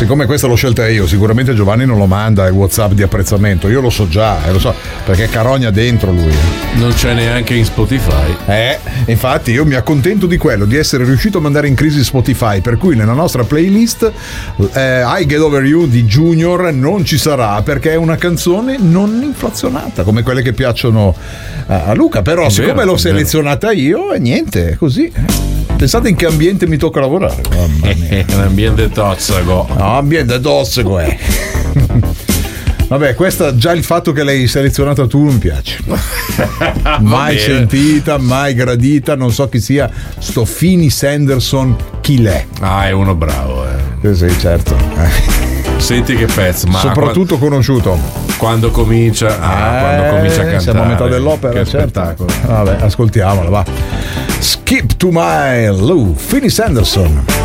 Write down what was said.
siccome questa l'ho scelta io, sicuramente Giovanni non lo manda ai WhatsApp di apprezzamento. Io lo so già, lo so, perché carogna dentro lui. Non c'è neanche in Spotify. Infatti io mi accontento di quello, di essere riuscito a mandare in crisi Spotify, per cui nella nostra playlist I Get Over You di Junior non ci sarà, perché è una canzone non inflazionata come quelle che piacciono a Luca. Però siccome l'ho selezionata io, niente, così. Pensate in che ambiente mi tocca lavorare. Un ambiente tossico. No, ambiente tossico è. Vabbè, questa già il fatto che l'hai selezionata tu non piace. Mai sentita, mai gradita, non so chi sia sto Fini Sanderson, chi l'è? È uno bravo, Sì, certo. Senti che pezzo, ma soprattutto conosciuto quando comincia a cantare. Siamo a metà dell'opera, che certo. spettacolo. Vabbè, ascoltiamola, va. Skip to My Lou, Fini Sanderson.